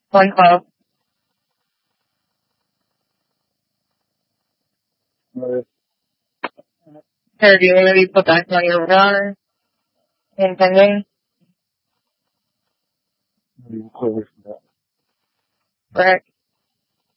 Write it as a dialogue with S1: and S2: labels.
S1: One call. Sir, do you want to be put back on your radar and pending? Correct.